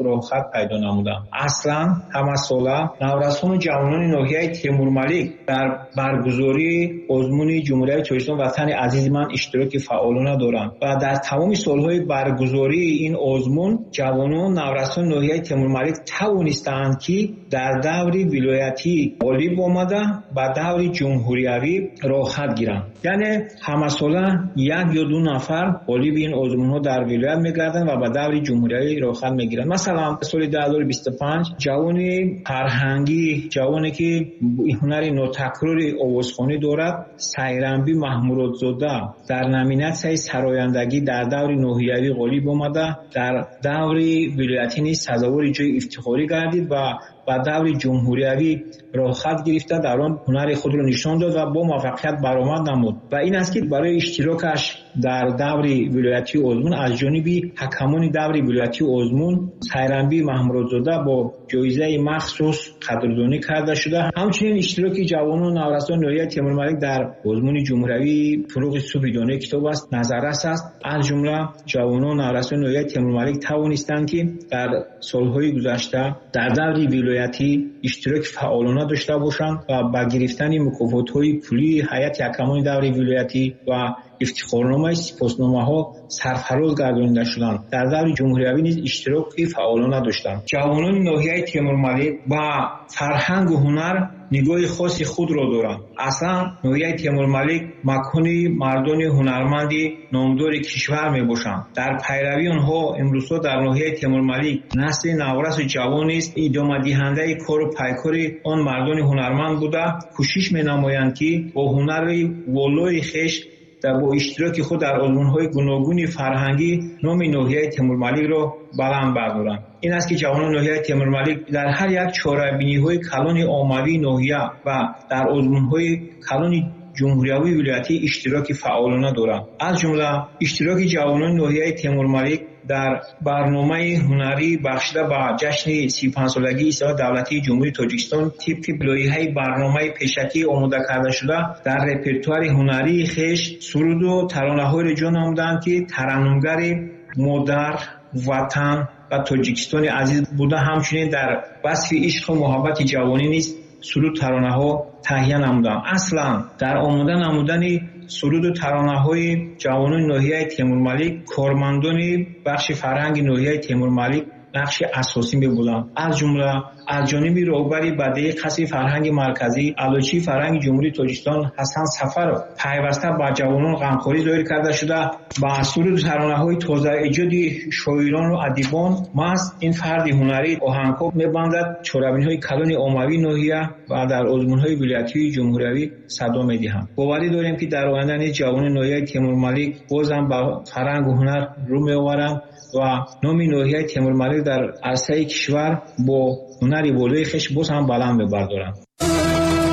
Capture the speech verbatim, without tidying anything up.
راهخط پیدا نمودند. اصلا همه‌ساله نورسان و جوانان ناحیه تیمورملک در برگزاری آزمون جمهوری تاجیکستان وطن عزیز من اشتراک فعالانه دارند و در تمام سالهای برگزاری این آزمون جوانان نورسان ناحیه تیمورملک توانستند که در دور ولایتی غالب آمده و دور جمهوریوی راهخط گیرند. یعنی همه‌ساله یک یا دو نفر غالب این آزمون ها در ولایت میگردند و به دور جمهوریوی راهخط میگیرند. مثلا سال دو هزار و بیست و پنج جوان فرهنگی، جوانی که هنر ناتکراری آوازخوانی دارد، سیرنبی محمودزاده در نامیناسیون سرایندگی در دور ناحیوی غالب آمده، در دور ولایتی نیز سزاوار جای افتخاری گردید و و دور جمهوریوی راهخط گرفته در آن هنر خود را نشان داد و با موفقیت برآمد نمود. و این است که برای اشتراکش در دور ولایتی آزمون از جانب حکمان دور ولایتی آزمون سیرنبی محمودزاده با جایزه مخصوص قدردانی کرده شده. همچنین اشتراک جوانان نورسان ناحیه تیمورملک در آزمون جمهوریوی فروغ صبحیدانه کتاب است نظررس است. از جمله جوانان نورسان ناحیه تیمورملک توانستند که در سالهای گذشته در دور ولایتی اشتراک فعالانه داشته باشند و با گرفتن مکافات‌های پولی هیئت حکمان دور ولایتی و افتخارنامه سپاسنامه ها سرفراز گردانیده شدند. در دور جمهوریوی نیز اشتراک فعالانه داشتند. جوانان ناحیه تیمورملک با فرهنگ و هنر نگاه خاص خود را دارند. اصلا ناحیه تیمورملک مکانی مردان هنرمندی نامدار کشور می باشند. در پیروی آنها امروزها در ناحیه تیمورملک نسل نورس و جوان است ادامه دهنده کار و پیکار آن مردان هنرمند بوده کوشش می نمایند که با هنر والای خویش در با اشتراک خود در آزمون‌های گوناگون فرهنگی نام ناحیه تیمورملک را بلند بردارند. این است که جوانان ناحیه تیمورملک در هر یک چهاره‌بینی‌های کلان عاموی ناحیه و در آزمون‌های کلان جمهوریوی ولایتی اشتراک فعالانه دارند. از جمله اشتراک جوانان ناحیه تیمورملک در برنامه هنری بخشیده به جشن سی و پنج سالگی ایستگاه دولتی جمهوری تاجیکستان طبق لایحه برنامه پیشکی آماده کرده شده در رپرتوار هنری خویش سرود و ترانه‌های را جا نمودند که ترنمگر مادر وطن و تاجیکستان عزیز بوده. همچنین در وصف عشق و محبت جوانی نیز سرود ترانه ها تهیه نمودند. اصلا در آماده نمودن سرود و ترانه های جوانان ناحیه تیمورملک کارمندان بخش فرهنگ ناحیه تیمورملک نقش اساسی می بودند. از جمله از جانب راهبر بدهی قصر فرهنگ مرکزی علوچی فرهنگ جمهوری تاجیکستان حسن سفر پیوسته با جوانان غمخواری ظاهر کرده شده با سرود و ترانه‌های تازه ایجاد شاعران و ادیبان ماست. این فرد هنری آهنگها می‌بندد چهاره‌بینی‌های کلان عاموی ناحیه و در آزمون‌های ولایتی جمهوریوی صدا می‌دهند. باوری داریم که در آینده نیز جوانان ناحیه تیمورملک بازم با فرهنگ و هنر رو می‌آورند و نام ناحیه تیمورملک در عرصه کشور با هنری بالای خویش باز هم بلند ببردارند.